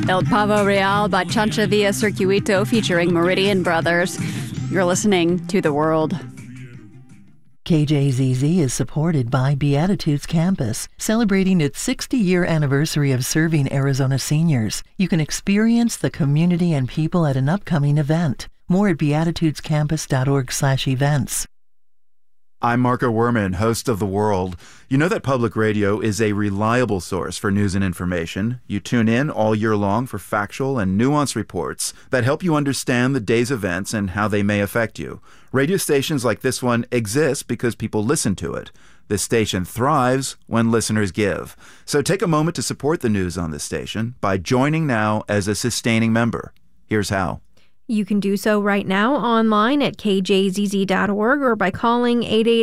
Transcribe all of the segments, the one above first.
El Pavo Real by Chancha Via Circuito featuring Meridian Brothers. You're listening to The World. KJZZ is supported by Beatitudes Campus, celebrating its 60-year anniversary of serving Arizona seniors. You can experience the community and people at an upcoming event. More at beatitudescampus.org/events. I'm Marco Werman, host of The World. You know that public radio is a reliable source for news and information. You tune in all year long for factual and nuanced reports that help you understand the day's events and how they may affect you. Radio stations like this one exist because people listen to it. This station thrives when listeners give. So take a moment to support the news on this station by joining now as a sustaining member. Here's how. You can do so right now online at kjzz.org or by calling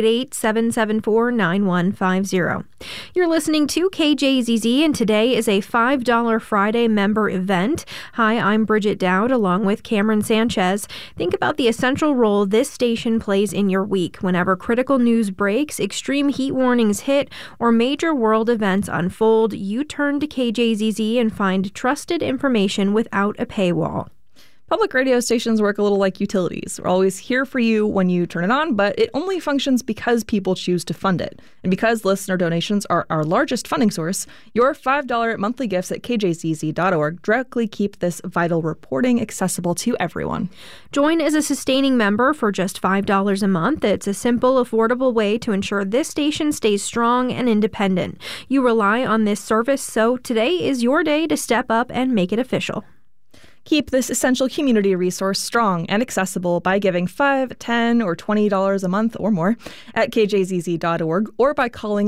888-774-9150. You're listening to KJZZ, and today is a $5 Friday member event. Hi, I'm Bridget Dowd along with Cameron Sanchez. Think about the essential role this station plays in your week. Whenever critical news breaks, extreme heat warnings hit, or major world events unfold, you turn to KJZZ and find trusted information without a paywall. Public radio stations work a little like utilities. We're always here for you when you turn it on, but it only functions because people choose to fund it. And because listener donations are our largest funding source, your $5 monthly gifts at kjzz.org directly keep this vital reporting accessible to everyone. Join as a sustaining member for just $5 a month. It's a simple, affordable way to ensure this station stays strong and independent. You rely on this service, so today is your day to step up and make it official. Keep this essential community resource strong and accessible by giving $5, $10, or $20 a month or more at kjzz.org or by calling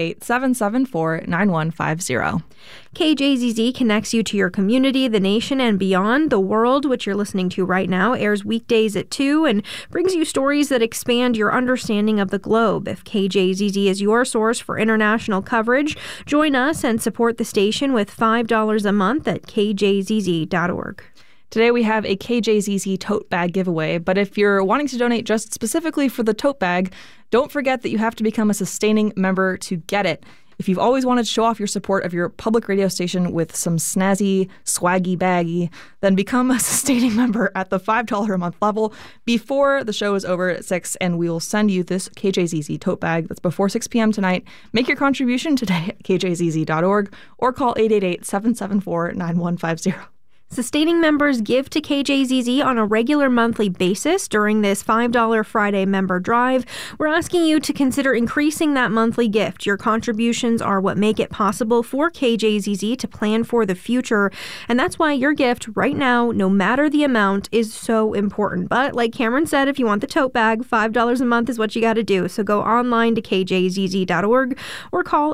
888-774-9150. KJZZ connects you to your community, the nation, and beyond. The World, which you're listening to right now, airs weekdays at 2 and brings you stories that expand your understanding of the globe. If KJZZ is your source for international coverage, join us and support the station with $5 a month at kjzz.org. Today we have a KJZZ tote bag giveaway, but if you're wanting to donate just specifically for the tote bag, don't forget that you have to become a sustaining member to get it. If you've always wanted to show off your support of your public radio station with some snazzy, swaggy baggy, then become a sustaining member at the $5 a month level before the show is over at 6, and we will send you this KJZZ tote bag that's before 6 p.m. tonight. Make your contribution today at kjzz.org or call 888-774-9150. Sustaining members give to KJZZ on a regular monthly basis during this $5 Friday member drive. We're asking you to consider increasing that monthly gift. Your contributions are what make it possible for KJZZ to plan for the future. And that's why your gift right now, no matter the amount, is so important. But like Cameron said, if you want the tote bag, $5 a month is what you got to do. So go online to kjzz.org or call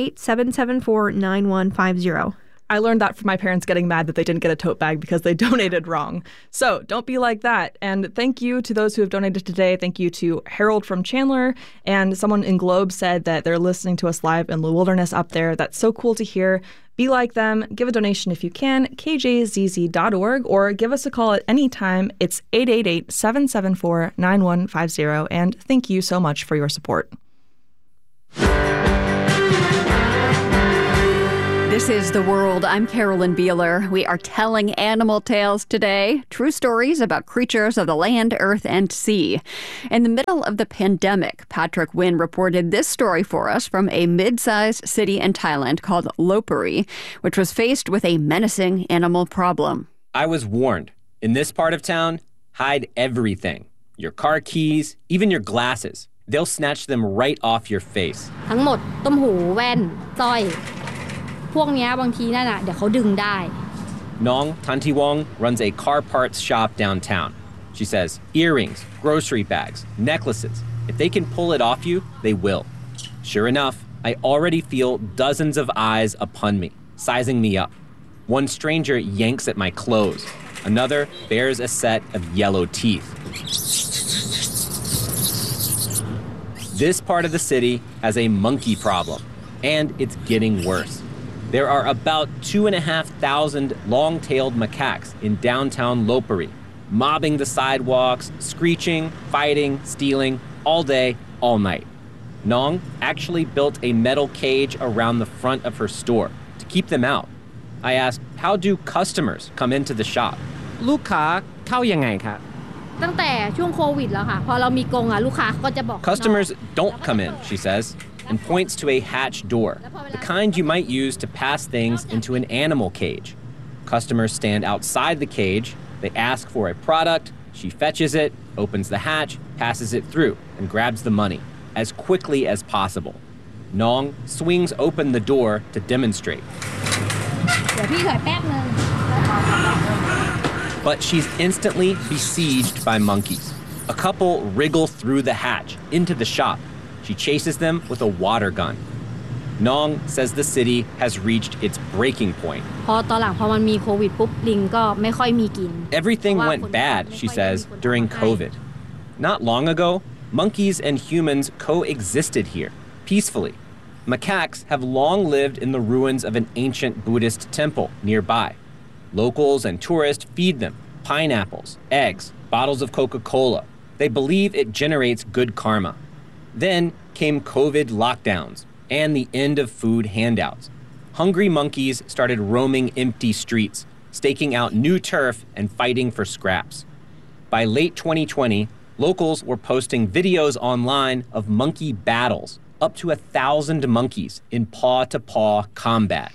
888-774-9150. I learned that from my parents getting mad that they didn't get a tote bag because they donated wrong. So don't be like that. And thank you to those who have donated today. Thank you to Harold from Chandler. And someone in Globe said that they're listening to us live in the wilderness up there. That's so cool to hear. Be like them. Give a donation if you can. kjzz.org or give us a call at any time. It's 888-774-9150. And thank you so much for your support. This is The World. I'm Carolyn Beeler. We are telling animal tales today, true stories about creatures of the land, earth, and sea. In the middle of the pandemic, Patrick Wynn reported this story for us from a mid-sized city in Thailand called Lopburi, which was faced with a menacing animal problem. I was warned. In this part of town, hide everything. Your car keys, even your glasses. They'll snatch them right off your face. ทั้งหมดต้มหูแว่นสร้อยพวกเนี้ยบางทีนั่นน่ะเดี๋ยวเขาดึงได้ Nong Tantiwong runs a car parts shop downtown. She says earrings, grocery bags, necklaces. If they can pull it off you, they will. Sure enough, I already feel dozens of eyes upon me, sizing me up. One stranger yanks at my clothes. Another bears a set of yellow teeth. This part of the city has a monkey problem, and it's getting worse. There are about 2,500 long-tailed macaques in downtown Lopburi, mobbing the sidewalks, screeching, fighting, stealing, all day, all night. Nong actually built a metal cage around the front of her store to keep them out. I ask, how do customers come into the shop? ลูกค้าเข้ายังไงครับตั้งแต่ช่วงโควิดแล้วค่ะพอเรามีกรงอ่ะลูกค้าก็จะบอก Customers don't come in, she says, and points to a hatched door, the kind you might use to pass things into an animal cage. Customers stand outside the cage, they ask for a product, she fetches it, opens the hatch, passes it through, and grabs the money as quickly as possible. Nong swings open the door to demonstrate. เดี๋ยวพี่ถอยแป๊บนึง But she's instantly besieged by monkeys. A couple wriggle through the hatch into the shop. She chases them with a water gun. Nong says the city has reached its breaking point. พอตอนหลังพอมันมีโควิดปุ๊บลิงก็ไม่ค่อยมีกิน Everything went bad, she says, during COVID. Not long ago, monkeys and humans coexisted here, peacefully. Macaques have long lived in the ruins of an ancient Buddhist temple nearby. Locals and tourists feed them pineapples, eggs, bottles of Coca-Cola. They believe it generates good karma. Then came COVID lockdowns and the end of food handouts. Hungry monkeys started roaming empty streets, staking out new turf and fighting for scraps. By late 2020, locals were posting videos online of monkey battles, up to 1,000 monkeys in paw-to-paw combat.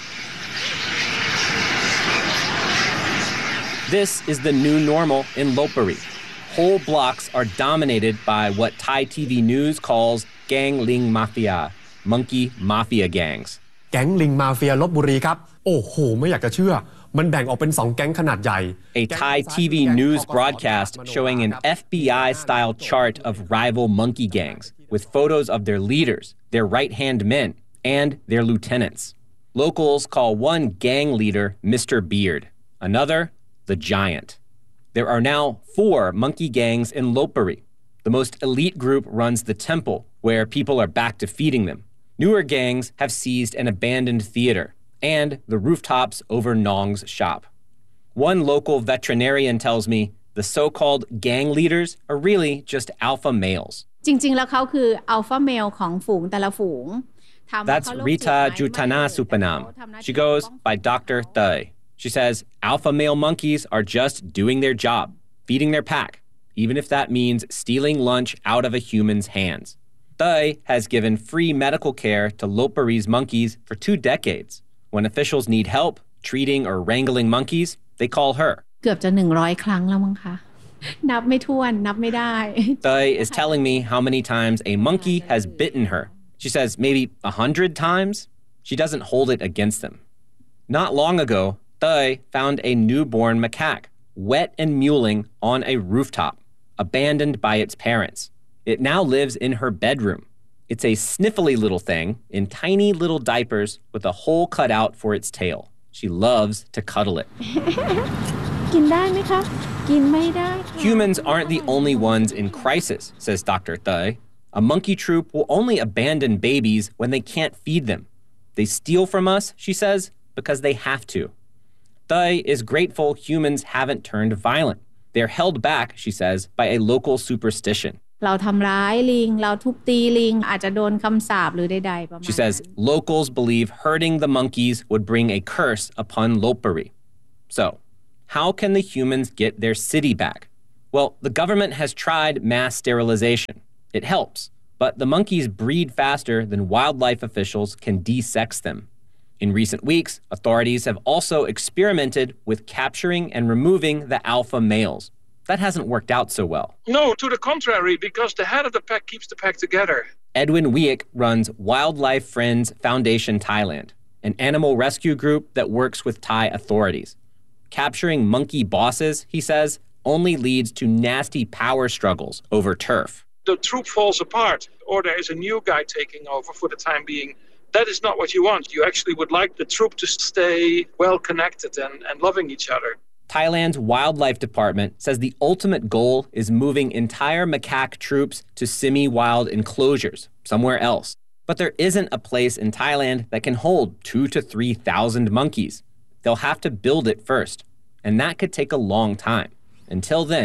This is the new normal in Lopburi. Whole blocks are dominated by what Thai TV News calls gang ling mafia, monkey mafia gangs. แก๊งลิงมาเฟียลพบุรีครับโอ้โหไม่อยากจะเชื่อมันแบ่งออกเป็น2แก๊งขนาดใหญ่ A Thai TV News broadcast showing an FBI-style chart of rival monkey gangs with photos of their leaders, their right-hand men, and their lieutenants. Locals call one gang leader Mr. Beard, another the Giant. There are now 4 monkey gangs in Lopburi. The most elite group runs the temple, where people are back to feeding them. Newer gangs have seized an abandoned theater and the rooftops over Nong's shop. One local veterinarian tells me the so-called gang leaders are really just alpha males. จริงๆแล้วเขาคือ alpha male ของฝูงแต่ละฝูง That's Rita Jutana Supanam. She goes by Dr. Thai. She says alpha male monkeys are just doing their job, feeding their pack, even if that means stealing lunch out of a human's hands. Thai has given free medical care to Lopburi's monkeys for 2 decades. When officials need help treating or wrangling monkeys, they call her. เกือบจะ100 ครั้งแล้วมั้งคะนับไม่ถ้วนนับไม่ได้ Thai is telling me how many times a monkey has bitten her. She says maybe 100 times. She doesn't hold it against them. Not long ago, Thai found a newborn macaque, wet and mewling on a rooftop, abandoned by its parents. It now lives in her bedroom. It's a sniffly little thing in tiny little diapers with a hole cut out for its tail. She loves to cuddle it. กินได้ไหมคะกินไม่ได้ Humans aren't the only ones in crisis, says Dr. Thai. A monkey troop will only abandon babies when they can't feed them. They steal from us, she says, because they have to. Thai is grateful humans haven't turned violent. They're held back, she says, by a local superstition. เราทำร้ายลิงเราทุบตีลิงอาจจะโดนคำสาปหรือใดๆประมาณ She says locals believe hurting the monkeys would bring a curse upon Lopburi. So, how can the humans get their city back? Well, the government has tried mass sterilization. It helps, but the monkeys breed faster than wildlife officials can desex them. In recent weeks, authorities have also experimented with capturing and removing the alpha males. That hasn't worked out so well. No, to the contrary, because the head of the pack keeps the pack together. Edwin Wieck runs Wildlife Friends Foundation Thailand, an animal rescue group that works with Thai authorities. Capturing monkey bosses, he says, only leads to nasty power struggles over turf. The troop falls apart, or there is a new guy taking over for the time being. That is not what you want. You actually would like the troop to stay well connected and loving each other. Thailand's wildlife department says the ultimate goal is moving entire macaque troops to semi-wild enclosures somewhere else. But there isn't a place in Thailand that can hold 2,000 to 3,000 monkeys. They'll have to build it first, and that could take a long time. Until then,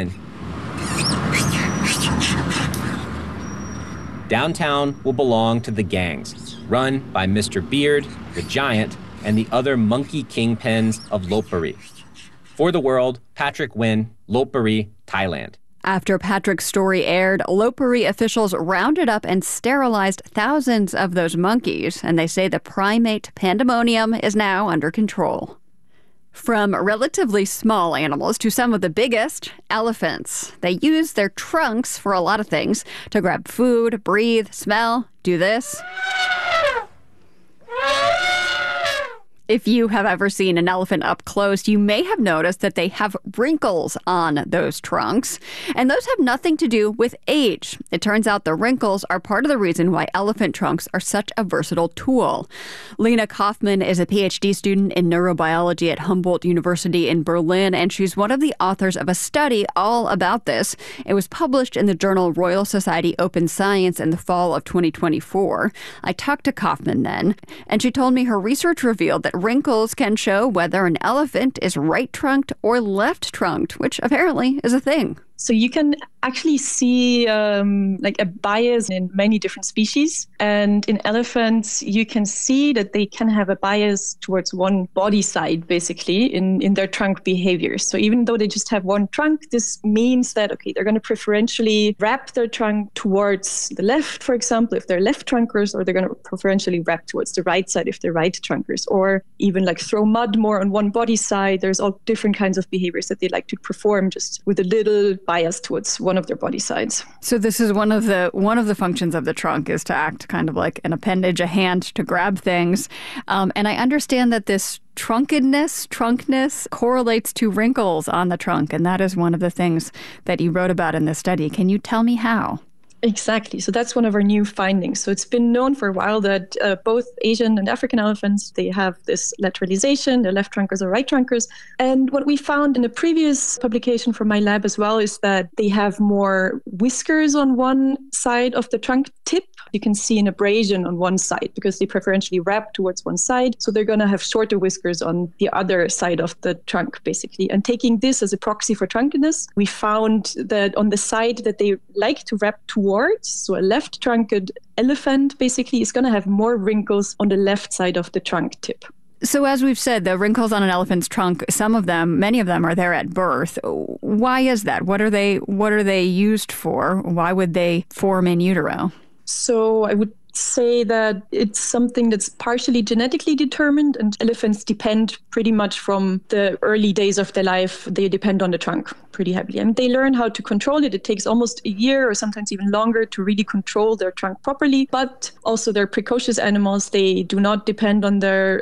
downtown will belong to the gangs, run by Mr. Beard, the Giant, and the other monkey kingpins of Lopburi. For the World, Patrick Nguyen, Lopburi, Thailand. After Patrick's story aired, Lopburi officials rounded up and sterilized thousands of those monkeys, and they say the primate pandemonium is now under control. From relatively small animals to some of the biggest, elephants. They use their trunks for a lot of things, to grab food, breathe, smell, do this. If you have ever seen an elephant up close, you may have noticed that they have wrinkles on those trunks. And those have nothing to do with age. It turns out the wrinkles are part of the reason why elephant trunks are such a versatile tool. Lena Kaufman is a PhD student in neurobiology at Humboldt University in Berlin, and she's one of the authors of a study all about this. It was published in the journal Royal Society Open Science in the fall of 2024. I talked to Kaufman then, and she told me her research revealed that wrinkles can show whether an elephant is right-trunked or left-trunked, which apparently is a thing. So you can actually see like a bias in many different species. And in elephants, you can see that they can have a bias towards one body side, basically, in their trunk behaviors. So even though they just have one trunk, this means that, okay, they're going to preferentially wrap their trunk towards the left, for example, if they're left trunkers, or they're going to preferentially wrap towards the right side if they're right trunkers, or even like throw mud more on one body side. There's all different kinds of behaviors that they like to perform just with a little bias towards one of their body sides. So this is one of the functions of the trunk, is to act kind of like an appendage, a hand to grab things. And I understand that this trunkness correlates to wrinkles on the trunk. And that is one of the things that you wrote about in this study. Can you tell me how? Exactly. So that's one of our new findings. So it's been known for a while that both Asian and African elephants, they have this lateralization, they're left trunkers or right trunkers. And what we found in a previous publication from my lab as well is that they have more whiskers on one side of the trunk tip. You can see an abrasion on one side because they preferentially wrap towards one side. So they're going to have shorter whiskers on the other side of the trunk, basically. And taking this as a proxy for trunkiness, we found that on the side that they like to wrap towards, so a left-trunked elephant basically is going to have more wrinkles on the left side of the trunk tip. So as we've said, the wrinkles on an elephant's trunk, many of them are there at birth. Why is that? What are they used for? Why would they form in utero? So I would say that it's something that's partially genetically determined, and elephants depend pretty much from the early days of their life. They depend on the trunk pretty heavily, and they learn how to control it. It takes almost a year or sometimes even longer to really control their trunk properly. But also they're precocious animals. They do not depend on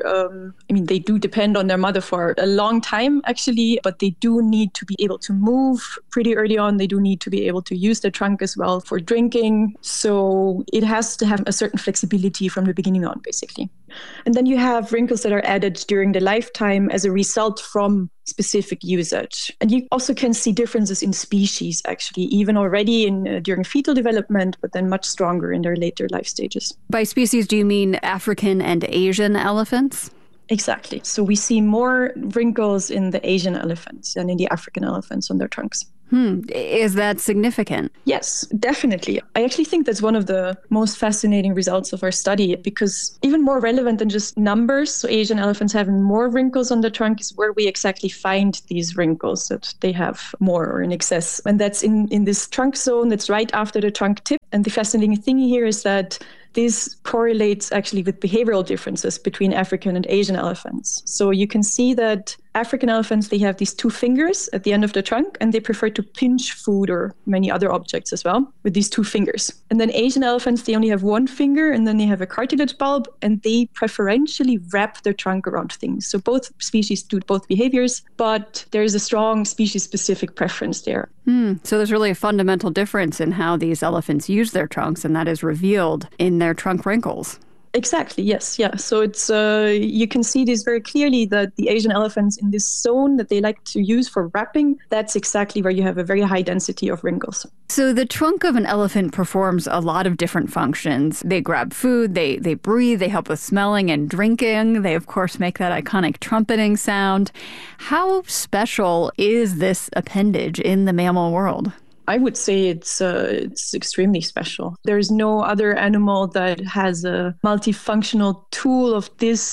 they do depend on their mother for a long time actually, but they do need to be able to move pretty early on. They do need to be able to use their trunk as well for drinking. So it has to have a certain flexibility from the beginning on, basically. And then you have wrinkles that are added during the lifetime as a result from specific usage. And you also can see differences in species, actually, even already during fetal development, but then much stronger in their later life stages. By species, do you mean African and Asian elephants? Exactly. So we see more wrinkles in the Asian elephants than in the African elephants on their trunks. Is that significant? Yes, definitely. I actually think that's one of the most fascinating results of our study, because even more relevant than just numbers, so Asian elephants having more wrinkles on the trunk, is where we exactly find these wrinkles, that they have more or in excess. And that's in this trunk zone that's right after the trunk tip. And the fascinating thing here is that this correlates actually with behavioral differences between African and Asian elephants. So you can see that African elephants, they have these two fingers at the end of the trunk, and they prefer to pinch food or many other objects as well with these two fingers. And then Asian elephants, they only have one finger, and then they have a cartilage bulb, and they preferentially wrap their trunk around things. So both species do both behaviors, but there is a strong species-specific preference there. So there's really a fundamental difference in how these elephants use their trunks, and that is revealed in their trunk wrinkles. Exactly, yes, yeah. So it's you can see this very clearly, that the Asian elephants in this zone that they like to use for wrapping, that's exactly where you have a very high density of wrinkles. So the trunk of an elephant performs a lot of different functions. They grab food, they breathe, they help with smelling and drinking. They, of course, make that iconic trumpeting sound. How special is this appendage in the mammal world? I would say it's extremely special. There's no other animal that has a multifunctional tool of this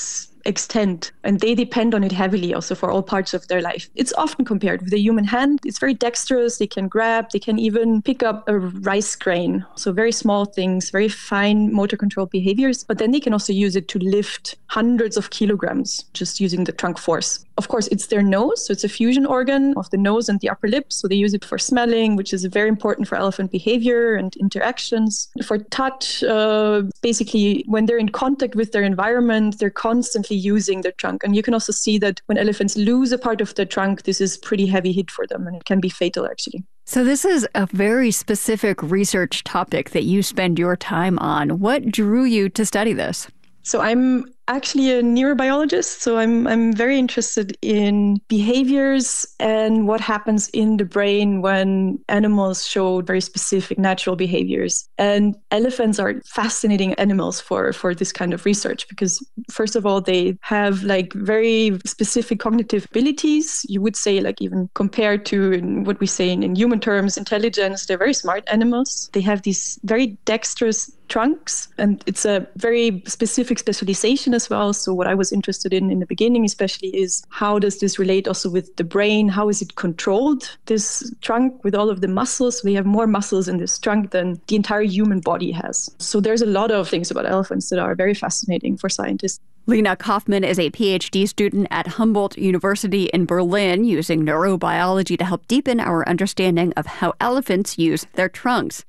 extent, and they depend on it heavily also for all parts of their life. It's often compared with the human hand. It's very dexterous. They can grab, they can even pick up a rice grain. So very small things, very fine motor control behaviors. But then they can also use it to lift hundreds of kilograms just using the trunk force. Of course, it's their nose. So it's a fusion organ of the nose and the upper lip. So they use it for smelling, which is very important for elephant behavior and interactions. For touch, basically, when they're in contact with their environment, they're constantly using their trunk. And you can also see that when elephants lose a part of the trunk, this is pretty heavy hit for them, and it can be fatal, actually. So this is a very specific research topic that you spend your time on. What drew you to study this? So I'm actually a neurobiologist, so I'm very interested in behaviors and what happens in the brain when animals show very specific natural behaviors. And elephants are fascinating animals for this kind of research because, first of all, they have like very specific cognitive abilities. You would say, like, even compared to what we say in human terms, intelligence, they're very smart animals. They have these very dexterous trunks, and it's a very specific specialization as well. So what I was interested in the beginning especially is how does this relate also with the brain? How is it controlled, this trunk, with all of the muscles? We have more muscles in this trunk than the entire human body has. So there's a lot of things about elephants that are very fascinating for scientists. Lena Kaufman is a PhD student at Humboldt University in Berlin, using neurobiology to help deepen our understanding of how elephants use their trunks.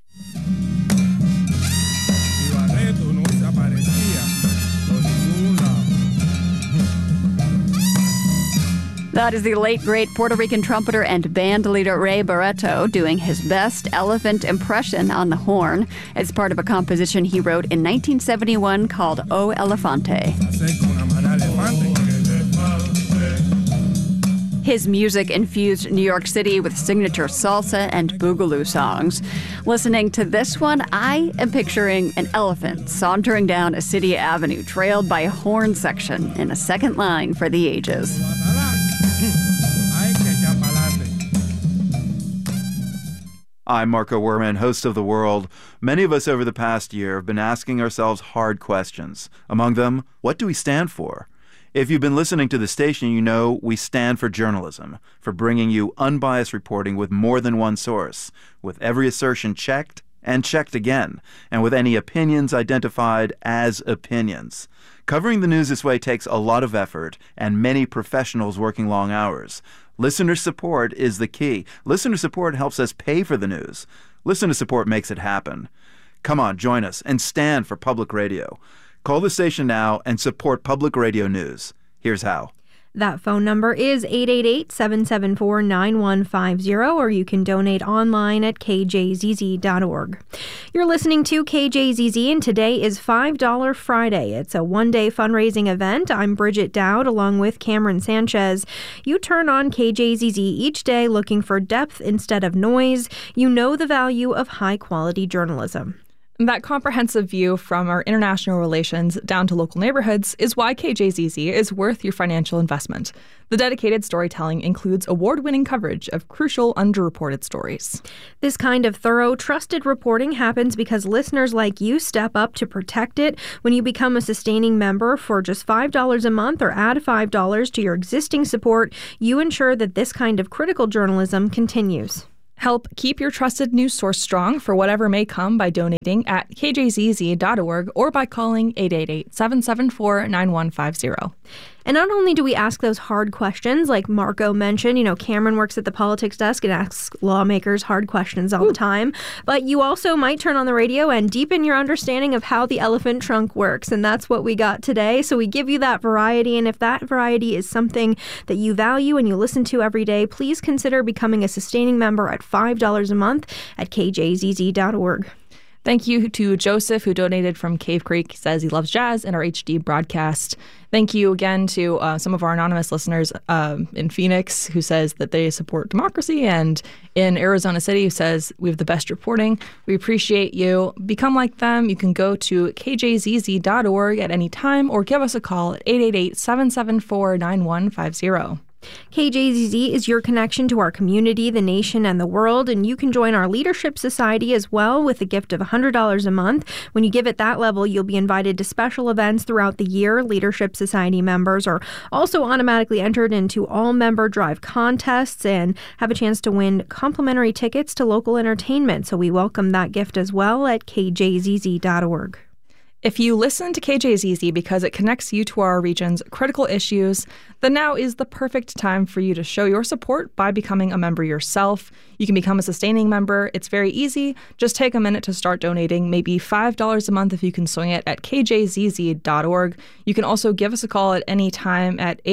That is the late, great Puerto Rican trumpeter and band leader Ray Barretto doing his best elephant impression on the horn. It's part of a composition he wrote in 1971 called O Elefante. His music infused New York City with signature salsa and boogaloo songs. Listening to this one, I am picturing an elephant sauntering down a city avenue trailed by a horn section in a second line for the ages. I'm Marco Werman, host of The World. Many of us over the past year have been asking ourselves hard questions. Among them, what do we stand for? If you've been listening to the station, you know we stand for journalism, for bringing you unbiased reporting with more than one source, with every assertion checked and checked again, and with any opinions identified as opinions. Covering the news this way takes a lot of effort and many professionals working long hours. Listener support is the key. Listener support helps us pay for the news. Listener support makes it happen. Come on, join us and stand for public radio. Call the station now and support public radio news. Here's how. That phone number is 888-774-9150, or you can donate online at kjzz.org. You're listening to KJZZ, and today is $5 Friday. It's a one-day fundraising event. I'm Bridget Dowd, along with Cameron Sanchez. You turn on KJZZ each day looking for depth instead of noise. You know the value of high-quality journalism. That comprehensive view from our international relations down to local neighborhoods is why KJZZ is worth your financial investment. The dedicated storytelling includes award-winning coverage of crucial, underreported stories. This kind of thorough, trusted reporting happens because listeners like you step up to protect it. When you become a sustaining member for just $5 a month or add $5 to your existing support, you ensure that this kind of critical journalism continues. Help keep your trusted news source strong for whatever may come by donating at kjzz.org or by calling 888-774-9150. And not only do we ask those hard questions, like Marco mentioned, Cameron works at the politics desk and asks lawmakers hard questions all the time, but you also might turn on the radio and deepen your understanding of how the elephant trunk works, and that's what we got today. So we give you that variety, and if that variety is something that you value and you listen to every day, please consider becoming a sustaining member at $5 a month at kjzz.org. Thank you to Joseph, who donated from Cave Creek. He says he loves jazz and our HD broadcast. Thank you again to some of our anonymous listeners in Phoenix, who says that they support democracy, and in Arizona City, who says we have the best reporting. We appreciate you. Become like them. You can go to kjzz.org at any time or give us a call at 888-774-9150. KJZZ is your connection to our community, the nation, and the world, and you can join our Leadership Society as well with a gift of $100 a month. When you give at that level, you'll be invited to special events throughout the year. Leadership Society members are also automatically entered into all member drive contests and have a chance to win complimentary tickets to local entertainment. So we welcome that gift as well at kjzz.org. If you listen to KJZZ because it connects you to our region's critical issues, then now is the perfect time for you to show your support by becoming a member yourself. You can become a sustaining member. It's very easy. Just take a minute to start donating, maybe $5 a month if you can swing it, at kjzz.org. You can also give us a call at any time at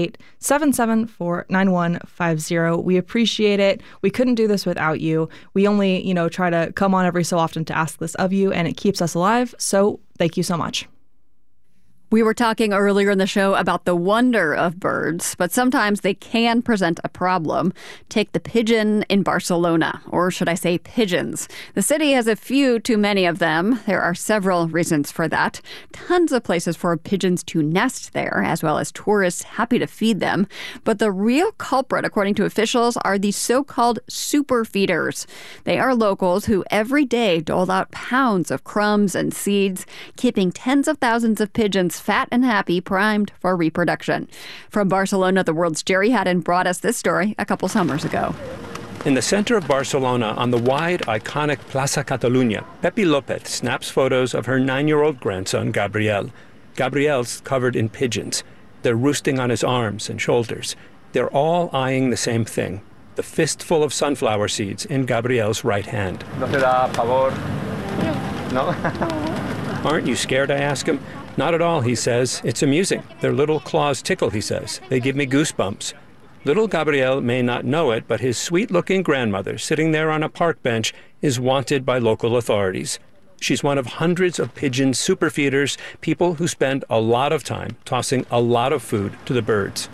888-774-9150. We appreciate it. We couldn't do this without you. We only, try to come on every so often to ask this of you, and it keeps us alive. So thank you so much. We were talking earlier in the show about the wonder of birds, but sometimes they can present a problem. Take the pigeon in Barcelona, or should I say pigeons. The city has a few too many of them. There are several reasons for that. Tons of places for pigeons to nest there, as well as tourists happy to feed them. But the real culprit, according to officials, are the so-called super feeders. They are locals who every day dole out pounds of crumbs and seeds, keeping tens of thousands of pigeons fat and happy, primed for reproduction. From Barcelona, the World's Jerry Haddon brought us this story a couple summers ago. In the center of Barcelona, on the wide, iconic Plaça Catalunya, Pepi López snaps photos of her 9-year-old grandson, Gabriel. Gabriel's covered in pigeons. They're roosting on his arms and shoulders. They're all eyeing the same thing, the fistful of sunflower seeds in Gabriel's right hand. ¿No te da pavor? No? Aren't you scared, I ask him. Not at all, he says. It's amusing. Their little claws tickle, he says. They give me goosebumps. Little Gabriel may not know it, but his sweet-looking grandmother, sitting there on a park bench, is wanted by local authorities. She's one of hundreds of pigeon superfeeders, people who spend a lot of time tossing a lot of food to the birds.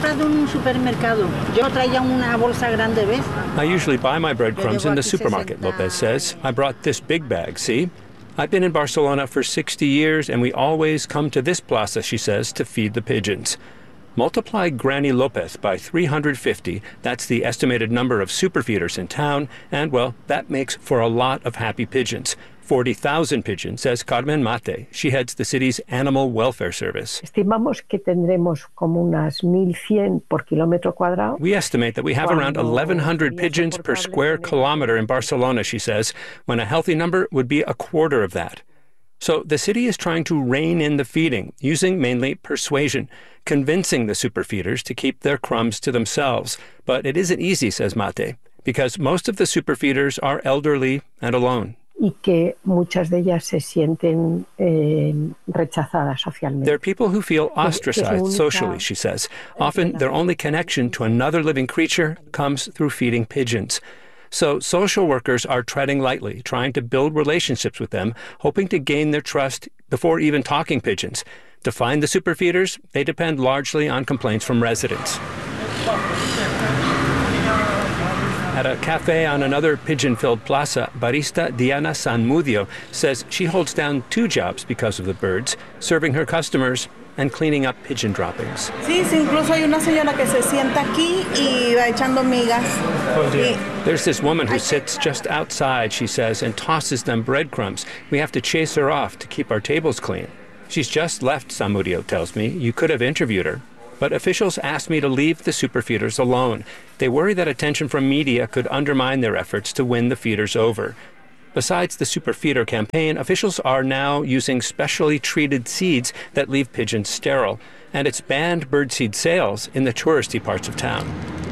I usually buy my breadcrumbs in the supermarket, Lopez says. I brought this big bag, see? I've been in Barcelona for 60 years, and we always come to this plaza, she says, to feed the pigeons. Multiply Granny Lopez by 350, that's the estimated number of superfeeders in town, and, well, that makes for a lot of happy pigeons. 40,000 pigeons, says Carmen Mate. She heads the city's Animal Welfare Service. Estimamos que tendremos como unas 1,100 por kilómetro cuadrado. We estimate that we have around 1,100 pigeons per square kilometer in Barcelona, she says, when a healthy number would be a quarter of that. So the city is trying to rein in the feeding, using mainly persuasion, convincing the superfeeders to keep their crumbs to themselves. But it isn't easy, says Mate, because most of the superfeeders are elderly and alone. Y que muchas de ellas se sienten rechazadas socialmente. There are people who feel ostracized socially, she says. Often their only connection to another living creature comes through feeding pigeons. So social workers are treading lightly, trying to build relationships with them, hoping to gain their trust before even talking pigeons. To find the superfeeders, they depend largely on complaints from residents. At a cafe on another pigeon-filled plaza, barista Diana Sanmudio says she holds down 2 jobs because of the birds, serving her customers and cleaning up pigeon droppings. There's this woman who sits just outside, she says, and tosses them breadcrumbs. We have to chase her off to keep our tables clean. She's just left, Sanmudio tells me. You could have interviewed her. But officials asked me to leave the superfeeders alone. They worry that attention from media could undermine their efforts to win the feeders over. Besides the superfeeder campaign, officials are now using specially treated seeds that leave pigeons sterile, and it's banned birdseed sales in the touristy parts of town.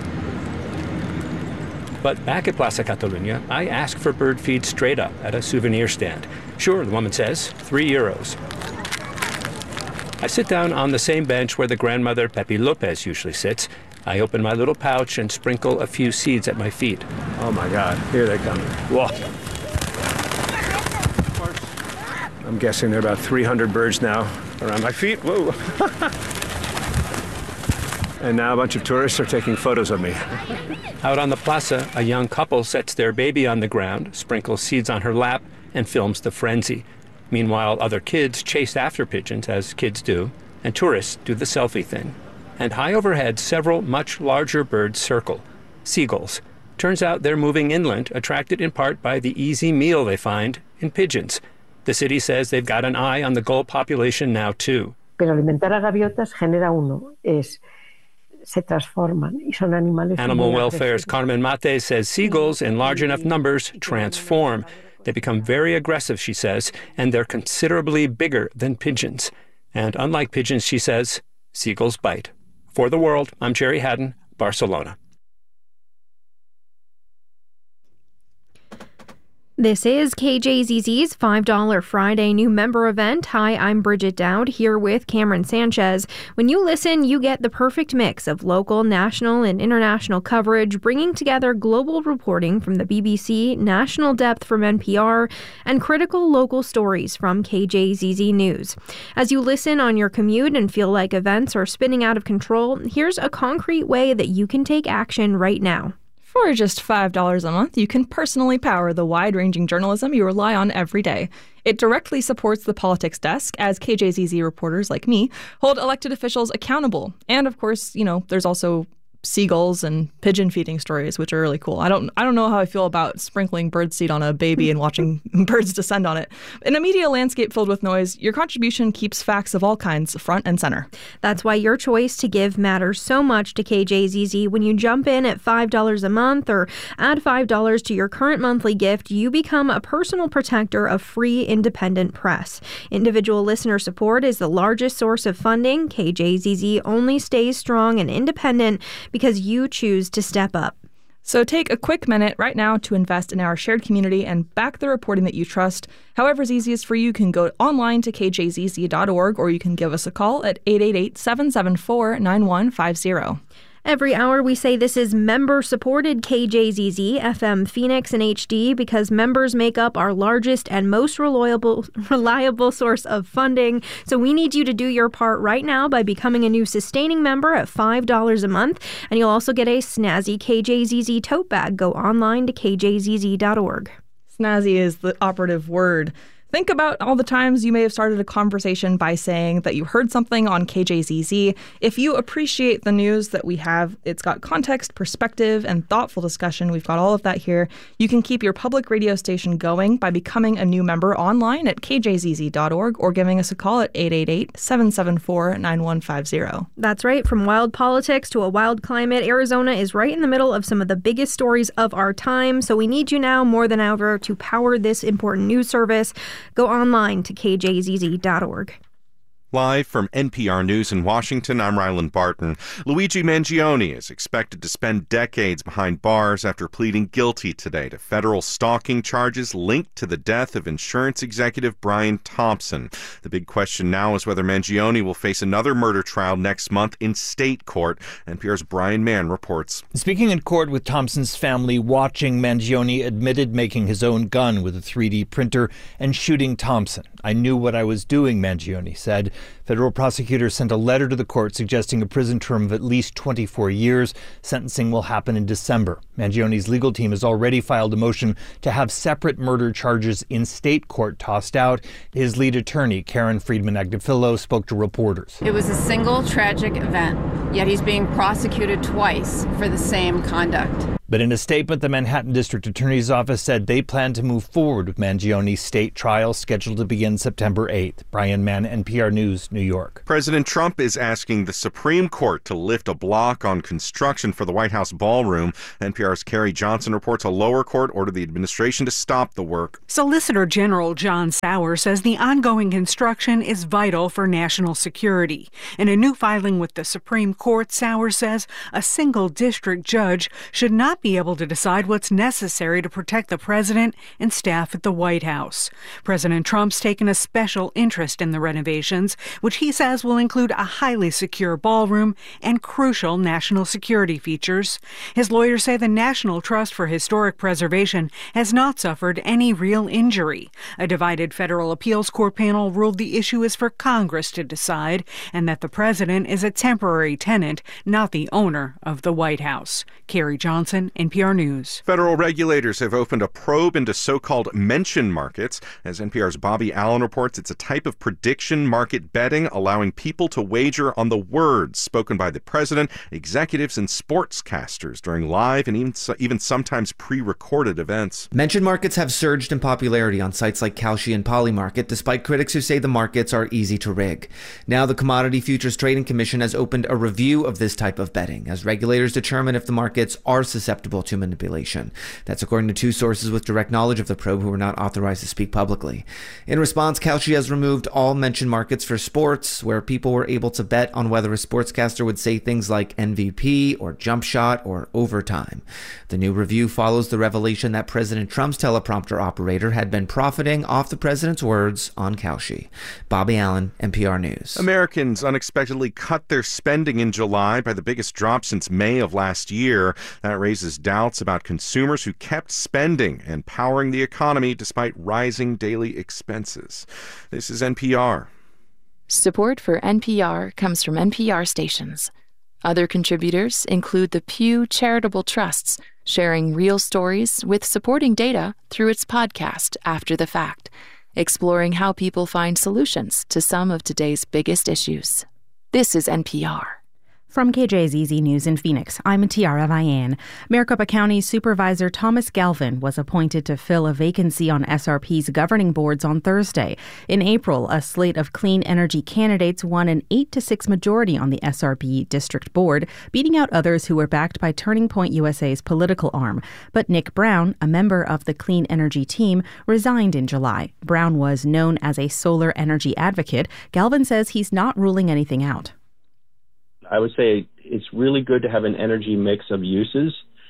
But back at Plaça Catalunya, I ask for bird feed straight up at a souvenir stand. Sure, the woman says, €3. I sit down on the same bench where the grandmother Pepi López usually sits. I open my little pouch and sprinkle a few seeds at my feet. Oh my God, here they come. Whoa. I'm guessing there are about 300 birds now around my feet. Whoa. And now a bunch of tourists are taking photos of me. Out on the plaza, a young couple sets their baby on the ground, sprinkles seeds on her lap, and films the frenzy. Meanwhile, other kids chase after pigeons, as kids do, and tourists do the selfie thing. And high overhead, several much larger birds circle. Seagulls. Turns out they're moving inland, attracted in part by the easy meal they find in pigeons. The city says they've got an eye on the gull population now, too. Pero alimentar a gaviotas genera se transforman y son animales. Animal Welfare's Carmen Mate says seagulls in large enough numbers transform. They become very aggressive, she says, and they're considerably bigger than pigeons. And unlike pigeons, she says, seagulls bite. For The World, I'm Jerry Haddon, Barcelona. This is KJZZ's $5 Friday new member event. Hi, I'm Bridget Dowd here with Cameron Sanchez. When you listen, you get the perfect mix of local, national, and international coverage, bringing together global reporting from the BBC, national depth from NPR, and critical local stories from KJZZ News. As you listen on your commute and feel like events are spinning out of control, here's a concrete way that you can take action right now. For just $5 a month, you can personally power the wide-ranging journalism you rely on every day. It directly supports the politics desk, as KJZZ reporters like me hold elected officials accountable. And of course, there's also seagulls and pigeon feeding stories, which are really cool. I don't know how I feel about sprinkling birdseed on a baby and watching birds descend on it. In a media landscape filled with noise, your contribution keeps facts of all kinds front and center. That's why your choice to give matters so much to KJZZ. When you jump in at $5 a month or add $5 to your current monthly gift, you become a personal protector of free independent press. Individual listener support is the largest source of funding. KJZZ only stays strong and independent because you choose to step up. So take a quick minute right now to invest in our shared community and back the reporting that you trust. However's easiest for you, you can go online to kjzz.org or you can give us a call at 888-774-9150. Every hour we say this is member-supported KJZZ, FM Phoenix, and HD because members make up our largest and most reliable source of funding. So we need you to do your part right now by becoming a new sustaining member at $5 a month. And you'll also get a snazzy KJZZ tote bag. Go online to kjzz.org. Snazzy is the operative word. Think about all the times you may have started a conversation by saying that you heard something on KJZZ. If you appreciate the news that we have, it's got context, perspective, and thoughtful discussion. We've got all of that here. You can keep your public radio station going by becoming a new member online at kjzz.org or giving us a call at 888-774-9150. That's right. From wild politics to a wild climate, Arizona is right in the middle of some of the biggest stories of our time. So we need you now more than ever to power this important news service. Go online to kjzz.org. Live from NPR News in Washington, I'm Ryland Barton. Luigi Mangione is expected to spend decades behind bars after pleading guilty today to federal stalking charges linked to the death of insurance executive Brian Thompson. The big question now is whether Mangione will face another murder trial next month in state court. NPR's Brian Mann reports. Speaking in court with Thompson's family watching, Mangione admitted making his own gun with a 3D printer and shooting Thompson. I knew what I was doing, Mangione said. Federal prosecutors sent a letter to the court suggesting a prison term of at least 24 years. Sentencing will happen in December. Mangione's legal team has already filed a motion to have separate murder charges in state court tossed out. His lead attorney, Karen Friedman-Agdefilo, spoke to reporters. It was a single tragic event, yet he's being prosecuted twice for the same conduct. But in a statement, the Manhattan District Attorney's Office said they plan to move forward with Mangione's state trial scheduled to begin September 8th. Brian Mann, NPR News, New York. President Trump is asking the Supreme Court to lift a block on construction for the White House ballroom. NPR's Carrie Johnson reports a lower court ordered the administration to stop the work. Solicitor General John Sauer says the ongoing construction is vital for national security. In a new filing with the Supreme Court, Sauer says a single district judge should not be able to decide what's necessary to protect the president and staff at the White House. President Trump's taken a special interest in the renovations, which he says will include a highly secure ballroom and crucial national security features. His lawyers say the National Trust for Historic Preservation has not suffered any real injury. A divided federal appeals court panel ruled the issue is for Congress to decide and that the president is a temporary tenant, not the owner of the White House. Carrie Johnson, Thompson, NPR News. Federal regulators have opened a probe into so-called mention markets. As NPR's Bobby Allen reports, it's a type of prediction market betting allowing people to wager on the words spoken by the president, executives, and sportscasters during live and even sometimes pre-recorded events. Mention markets have surged in popularity on sites like Kalshi and Polymarket, despite critics who say the markets are easy to rig. Now the Commodity Futures Trading Commission has opened a review of this type of betting as regulators determine if the markets are susceptible to manipulation. That's according to two sources with direct knowledge of the probe who were not authorized to speak publicly. In response, Kalshi has removed all mention markets for sports, where people were able to bet on whether a sportscaster would say things like MVP or jump shot or overtime. The new review follows the revelation that President Trump's teleprompter operator had been profiting off the president's words on Kalshi. Bobby Allen, NPR News. Americans unexpectedly cut their spending in July by the biggest drop since May of last year. That raises doubts about consumers who kept spending and powering the economy despite rising daily expenses. This is NPR. Support for NPR comes from NPR stations. Other contributors include the Pew Charitable Trusts, sharing real stories with supporting data through its podcast, After the Fact, exploring how people find solutions to some of today's biggest issues. This is NPR. From KJZZ News in Phoenix, I'm Tiara Vian. Maricopa County Supervisor Thomas Galvin was appointed to fill a vacancy on SRP's governing boards on Thursday. In April, a slate of clean energy candidates won an 8-6 majority on the SRP district board, beating out others who were backed by Turning Point USA's political arm. But Nick Brown, a member of the clean energy team, resigned in July. Brown was known as a solar energy advocate. Galvin says he's not ruling anything out. I would say it's really good to have an energy mix of uses.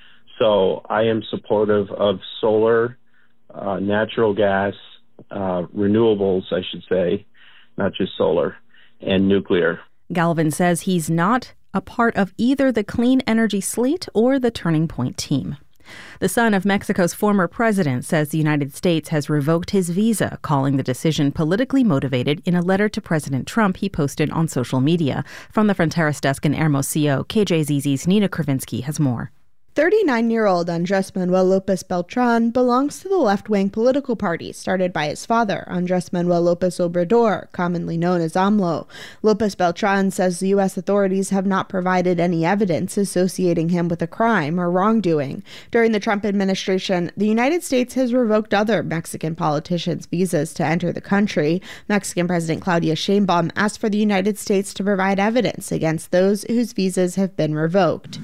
So I am supportive of solar, natural gas, renewables, I should say, not just solar, and nuclear. Galvin says he's not a part of either the clean energy slate or the Turning Point team. The son of Mexico's former president says the United States has revoked his visa, calling the decision politically motivated in a letter to President Trump he posted on social media. From the Fronteras desk in Hermosillo, KJZZ's Nina Kravinsky has more. 39-year-old Andres Manuel López Beltrán belongs to the left-wing political party started by his father, Andres Manuel López Obrador, commonly known as AMLO. López Beltrán says the U.S. authorities have not provided any evidence associating him with a crime or wrongdoing. During the Trump administration, the United States has revoked other Mexican politicians' visas to enter the country. Mexican President Claudia Sheinbaum asked for the United States to provide evidence against those whose visas have been revoked.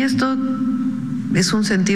This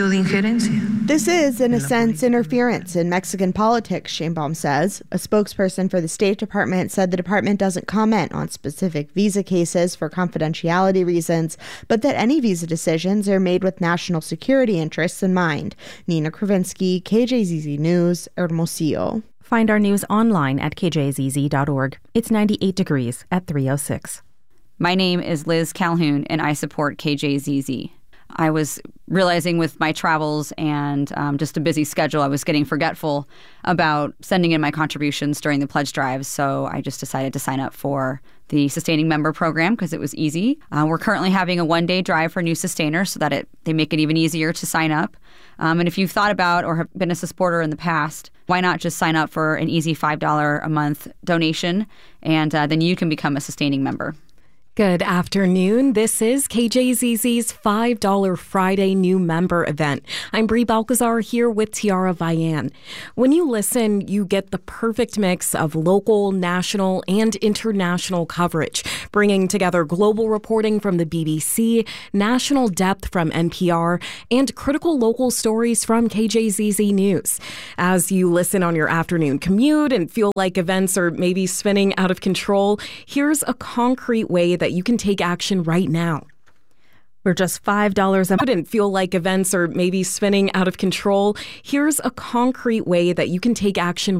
is, in a sense, interference in Mexican politics, Sheinbaum says. A spokesperson for the State Department said the department doesn't comment on specific visa cases for confidentiality reasons, but that any visa decisions are made with national security interests in mind. Nina Kravinsky, KJZZ News, Hermosillo. Find our news online at kjzz.org. It's 98 degrees at 3:06. My name is Liz Calhoun, and I support KJZZ. I was realizing with my travels and just a busy schedule, I was getting forgetful about sending in my contributions during the pledge drive. So I just decided to sign up for the Sustaining Member Program because it was easy. We're currently having a one-day drive for new sustainers so that they make it even easier to sign up. And if you've thought about or have been a supporter in the past, why not just sign up for an easy $5 a month donation, and then you can become a sustaining member. Good afternoon. This is KJZZ's $5 Friday new member event. I'm Bree Balcazar here with Tiara Vian. When you listen, you get the perfect mix of local, national, and international coverage, bringing together global reporting from the BBC, national depth from NPR, and critical local stories from KJZZ News. As you listen on your afternoon commute and feel like events are maybe spinning out of control, here's a concrete way that you can take action right now. For just $5 a month and feel like events are maybe spinning out of control, here's a concrete way that you can take action